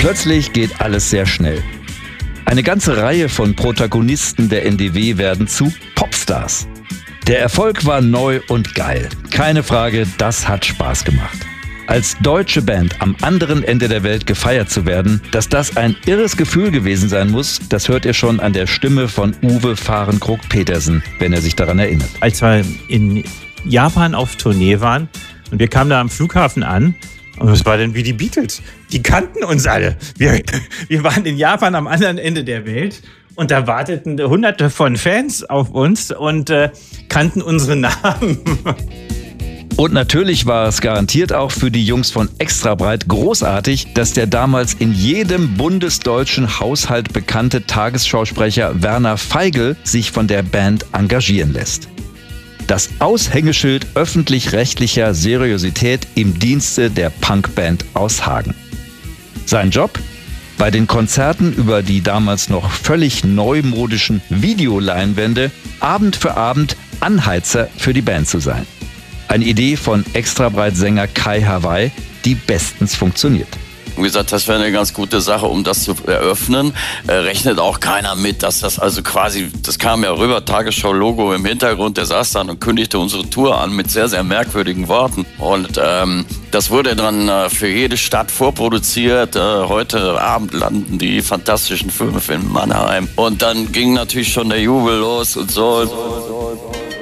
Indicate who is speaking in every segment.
Speaker 1: Plötzlich geht alles sehr schnell. Eine ganze Reihe von Protagonisten der NDW werden zu Popstars. Der Erfolg war neu und geil. Keine Frage, das hat Spaß gemacht. Als deutsche Band am anderen Ende der Welt gefeiert zu werden, dass das ein irres Gefühl gewesen sein muss, das hört ihr schon an der Stimme von Uwe Fahrenkrog-Petersen, wenn er sich daran erinnert.
Speaker 2: Als wir in Japan auf Tournee waren und wir kamen da am Flughafen an, und es war dann wie die Beatles. Die kannten uns alle. Wir waren in Japan am anderen Ende der Welt und da warteten Hunderte von Fans auf uns und kannten unsere Namen.
Speaker 1: Und natürlich war es garantiert auch für die Jungs von Extrabreit großartig, dass der damals in jedem bundesdeutschen Haushalt bekannte Tagesschausprecher Werner Feigl sich von der Band engagieren lässt. Das Aushängeschild öffentlich-rechtlicher Seriosität im Dienste der Punkband aus Hagen. Sein Job? Bei den Konzerten über die damals noch völlig neumodischen Videoleinwände Abend für Abend Anheizer für die Band zu sein. Eine Idee von Extrabreit-Sänger Kai Hawaii, die bestens funktioniert.
Speaker 3: Wie gesagt, das wäre eine ganz gute Sache, um das zu eröffnen. Rechnet auch keiner mit, dass das also quasi, das kam ja rüber, Tagesschau-Logo im Hintergrund, der saß dann und kündigte unsere Tour an mit sehr, sehr merkwürdigen Worten. Und das wurde dann für jede Stadt vorproduziert. Heute Abend landen die Fantastischen Fünf in Mannheim. Und dann ging natürlich schon der Jubel los und so.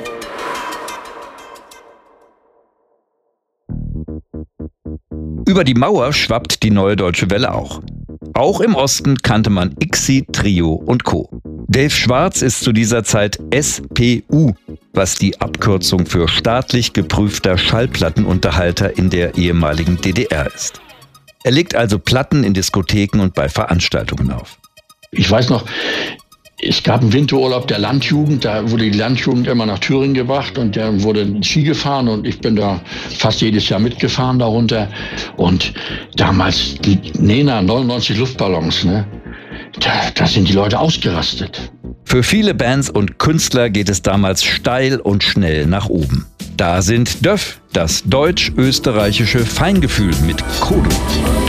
Speaker 1: Über die Mauer schwappt die Neue Deutsche Welle auch. Auch im Osten kannte man ICSI, Trio und Co. Dave Schwarz ist zu dieser Zeit SPU, was die Abkürzung für staatlich geprüfter Schallplattenunterhalter in der ehemaligen DDR ist. Er legt also Platten in Diskotheken und bei Veranstaltungen auf.
Speaker 4: Ich weiß noch, es gab einen Winterurlaub der Landjugend, da wurde die Landjugend immer nach Thüringen gebracht und der wurde Ski gefahren und ich bin da fast jedes Jahr mitgefahren darunter. Und damals die Nena 99 Luftballons, ne? Da sind die Leute ausgerastet.
Speaker 1: Für viele Bands und Künstler geht es damals steil und schnell nach oben. Da sind Döff, das deutsch-österreichische Feingefühl mit Kodo.